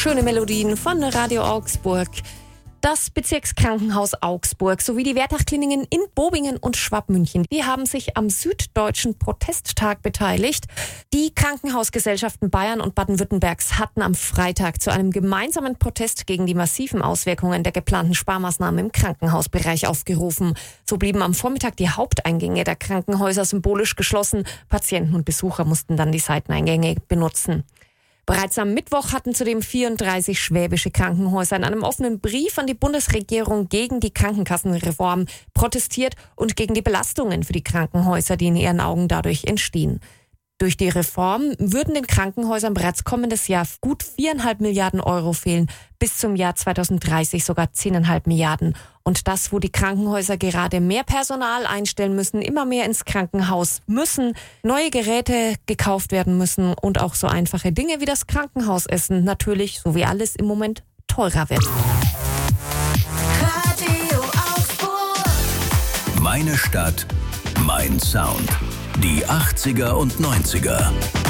Schöne Melodien von Radio Augsburg. Das Bezirkskrankenhaus Augsburg sowie die Wertach-Kliniken in Bobingen und Schwabmünchen, die haben sich am Süddeutschen Protesttag beteiligt. Die Krankenhausgesellschaften Bayern und Baden-Württembergs hatten am Freitag zu einem gemeinsamen Protest gegen die massiven Auswirkungen der geplanten Sparmaßnahmen im Krankenhausbereich aufgerufen. So blieben am Vormittag die Haupteingänge der Krankenhäuser symbolisch geschlossen. Patienten und Besucher mussten dann die Seiteneingänge benutzen. Bereits am Mittwoch hatten zudem 34 schwäbische Krankenhäuser in einem offenen Brief an die Bundesregierung gegen die Krankenkassenreform protestiert und gegen die Belastungen für die Krankenhäuser, die in ihren Augen dadurch entstehen. Durch die Reform würden den Krankenhäusern bereits kommendes Jahr gut 4,5 Milliarden Euro fehlen, bis zum Jahr 2030 sogar 10,5 Milliarden. Und das, wo die Krankenhäuser gerade mehr Personal einstellen müssen, immer mehr ins Krankenhaus müssen, neue Geräte gekauft werden müssen und auch so einfache Dinge wie das Krankenhausessen natürlich, so wie alles im Moment, teurer wird. Radio Augsburg. Meine Stadt, mein Sound. Die 80er und 90er.